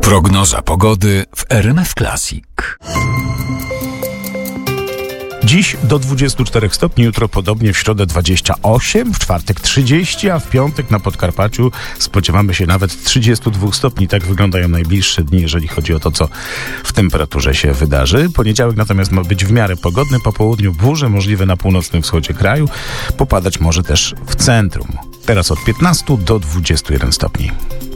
Prognoza pogody w RMF Classic. Dziś do 24 stopni, jutro podobnie, w środę 28, w czwartek 30, a w piątek na Podkarpaciu spodziewamy się nawet 32 stopni. Tak wyglądają najbliższe dni, jeżeli chodzi o to, co w temperaturze się wydarzy. Poniedziałek natomiast ma być w miarę pogodny, po południu burze możliwe na północnym wschodzie kraju, popadać może też w centrum. Teraz od 15 do 21 stopni.